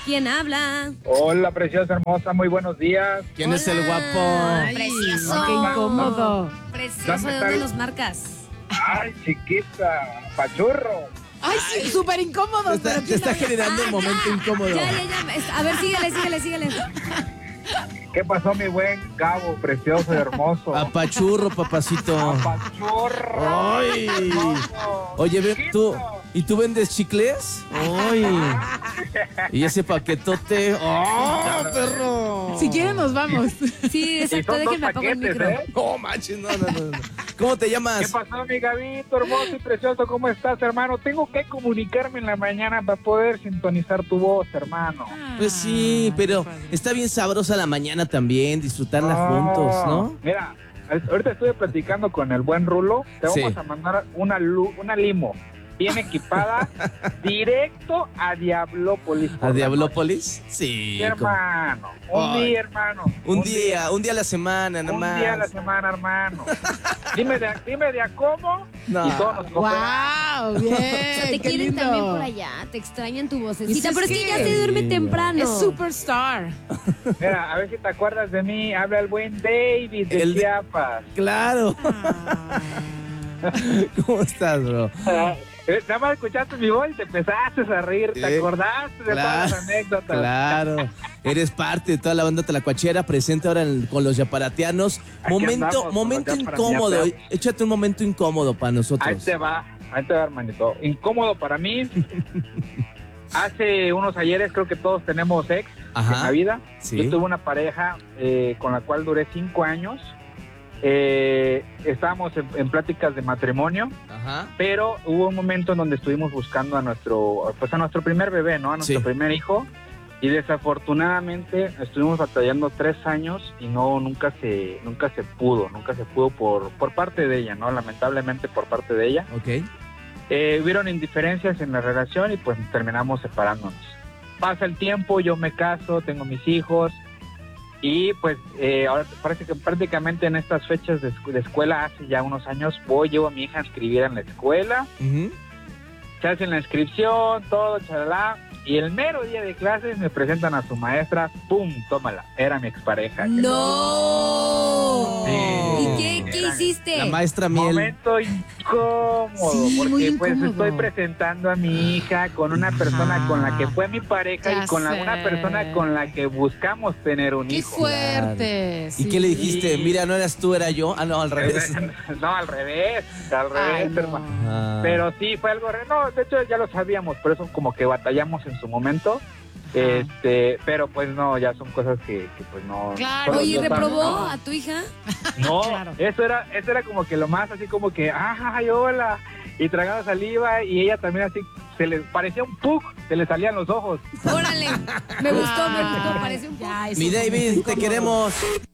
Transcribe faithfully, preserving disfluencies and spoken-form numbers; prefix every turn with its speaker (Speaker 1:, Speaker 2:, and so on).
Speaker 1: ¿Quién habla?
Speaker 2: Hola, preciosa, hermosa, muy buenos días.
Speaker 3: ¿Quién
Speaker 1: Hola.
Speaker 3: es el guapo?
Speaker 1: Ay, precioso.
Speaker 4: Qué incómodo.
Speaker 1: Precioso,
Speaker 2: ¿Dónde
Speaker 1: ¿de
Speaker 2: está
Speaker 1: dónde
Speaker 2: el-
Speaker 1: nos marcas?
Speaker 2: Ay, chiquita, pachurro.
Speaker 4: Ay, sí, súper incómodo.
Speaker 3: Te está,
Speaker 4: pero
Speaker 3: te
Speaker 4: ¿quién
Speaker 3: está
Speaker 4: habla?
Speaker 3: generando un momento incómodo.
Speaker 1: Ya, ya, ya. A ver, síguele, síguele, síguele.
Speaker 2: ¿Qué pasó, mi buen Gabo, precioso y hermoso?
Speaker 3: Apachurro, papacito.
Speaker 2: Pachurro.
Speaker 3: Ay.
Speaker 2: Hermoso.
Speaker 3: Oye, ve, tú,
Speaker 2: Chiquito.
Speaker 3: ¿y tú vendes chicles? Ay. Y ese paquetote. ¡Oh, perro!
Speaker 4: Si quieren, nos vamos.
Speaker 1: Sí,
Speaker 2: Y
Speaker 1: exacto,
Speaker 2: son dos
Speaker 1: déjenme apago el
Speaker 2: paquetes,
Speaker 1: micro.
Speaker 2: ¿eh?
Speaker 3: No manches, no, no, no. no. ¿Cómo te
Speaker 2: ¿Qué
Speaker 3: llamas?
Speaker 2: pasó, mi Gabito, hermoso y precioso? ¿Cómo estás, hermano? Tengo que comunicarme en la mañana para poder sintonizar tu voz, hermano.
Speaker 3: Pues sí, pero está bien sabrosa la mañana también, disfrutarla juntos, ¿no?
Speaker 2: Mira, ahorita estuve platicando con el buen Rulo. Te
Speaker 3: Sí.
Speaker 2: vamos a mandar una, lu- una limo bien equipada directo a Diablópolis. por
Speaker 3: ¿A
Speaker 2: la
Speaker 3: Diablópolis?
Speaker 2: noche.
Speaker 3: Sí.
Speaker 2: Sí,
Speaker 3: como-
Speaker 2: hermano. Un
Speaker 3: Ay.
Speaker 2: día, hermano.
Speaker 3: Un día, un día a la semana, nada
Speaker 2: Un
Speaker 3: más.
Speaker 2: día a la semana, hermano. Dime de, dime de a cómo
Speaker 3: No.
Speaker 2: y todos nos cooperamos.
Speaker 4: ¡Wow! Bien.
Speaker 1: O sea, te
Speaker 4: qué
Speaker 1: quieren
Speaker 4: lindo.
Speaker 1: también por allá, te extrañan tu vocecita,
Speaker 4: Dices
Speaker 1: pero es que
Speaker 4: que-
Speaker 1: ya se duerme
Speaker 3: Sí.
Speaker 1: temprano.
Speaker 4: Es superstar.
Speaker 2: Mira, a ver si te acuerdas de mí. Habla el buen David de
Speaker 3: El de-
Speaker 2: Chiapas.
Speaker 3: Claro. ¿Cómo estás, bro?
Speaker 2: Eh, Nada más escuchaste mi voz y te empezaste a reír, te
Speaker 3: Eh,
Speaker 2: acordaste de
Speaker 3: claro,
Speaker 2: todas las anécdotas.
Speaker 3: Claro. Eres parte de toda la banda Tlacuachera, presente ahora en- con los yaparatianos.
Speaker 2: Aquí
Speaker 3: Momento,
Speaker 2: andamos con
Speaker 3: momento
Speaker 2: los
Speaker 3: incómodo.
Speaker 2: yaparatianos.
Speaker 3: Échate un momento incómodo para
Speaker 2: Ahí
Speaker 3: nosotros.
Speaker 2: te va, ahí te va, hermanito. Incómodo para mí. Hace unos ayeres creo que todos tenemos ex
Speaker 3: Ajá.
Speaker 2: en la vida.
Speaker 3: Sí.
Speaker 2: Yo tuve una pareja eh, con la cual duré cinco años. Eh, estábamos en, en pláticas de matrimonio,
Speaker 3: Ajá.
Speaker 2: pero hubo un momento en donde estuvimos buscando a nuestro, pues a nuestro primer bebé, ¿no? A nuestro
Speaker 3: Sí.
Speaker 2: primer hijo. Y desafortunadamente estuvimos batallando tres años y no, nunca se, nunca se pudo, nunca se pudo por, por parte de ella, ¿no? Lamentablemente por parte de ella.
Speaker 3: Ok.
Speaker 2: Eh, hubieron indiferencias en la relación y pues terminamos separándonos. Pasa el tiempo, yo me caso, tengo mis hijos y pues eh, ahora parece que prácticamente en estas fechas de, escu- de escuela, hace ya unos años, voy, llevo a mi hija a inscribir en la escuela,
Speaker 3: Ujú.
Speaker 2: se hace la inscripción, todo, chalala, y el mero día de clases me presentan a su maestra, ¡pum! Tómala, era mi expareja.
Speaker 1: ¡No!
Speaker 2: Sí.
Speaker 1: ¿Y qué, qué
Speaker 2: Era-
Speaker 1: hiciste?
Speaker 3: La maestra Miel.
Speaker 2: Momento incómodo,
Speaker 4: Sí,
Speaker 2: porque
Speaker 4: muy
Speaker 2: pues
Speaker 4: incómodo.
Speaker 2: estoy presentando a mi hija con una persona con la que fue mi pareja
Speaker 4: Ya
Speaker 2: y con la,
Speaker 4: sé.
Speaker 2: una persona con la que buscamos tener un
Speaker 4: ¡Qué
Speaker 2: hijo.
Speaker 4: fuerte!
Speaker 3: ¿Y
Speaker 4: sí.
Speaker 3: qué le dijiste?
Speaker 2: Sí.
Speaker 3: Mira, no eras tú, era yo. Ah, no, al revés.
Speaker 2: No, al revés, al
Speaker 4: Ay,
Speaker 2: revés,
Speaker 4: no.
Speaker 2: hermano.
Speaker 3: Ah.
Speaker 2: Pero sí, fue algo... re- No, de hecho ya lo sabíamos, por eso como que batallamos en su momento. Este, pero pues no, ya son cosas que, que pues no...
Speaker 4: Claro.
Speaker 2: solo
Speaker 1: Oye,
Speaker 2: Dios sabe.
Speaker 1: ¿reprobó a tu hija?
Speaker 2: No,
Speaker 4: Claro.
Speaker 2: eso era, eso era como que lo más así como que, ay, hola, y tragaba saliva y ella también así, se le parecía un pug, se le salían los ojos.
Speaker 1: Órale, me gustó, me gustó, parece un poco.
Speaker 4: Ya, eso
Speaker 3: Mi
Speaker 4: es muy
Speaker 3: David, te
Speaker 4: incómodo.
Speaker 3: queremos.